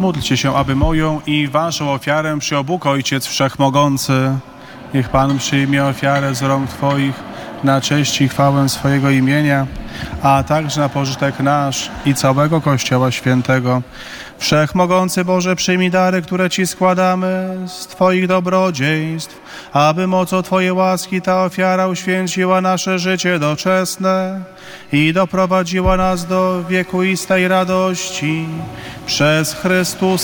Módlcie się, aby moją i waszą ofiarę przyjął Bóg Ojciec Wszechmogący. Niech Pan przyjmie ofiarę z rąk Twoich na cześć i chwałę swojego imienia, a także na pożytek nasz i całego Kościoła Świętego. Wszechmogący Boże, przyjmij dary, które Ci składamy z Twoich dobrodziejstw, aby mocą Twojej łaski ta ofiara uświęciła nasze życie doczesne i doprowadziła nas do wiekuistej radości przez Chrystusa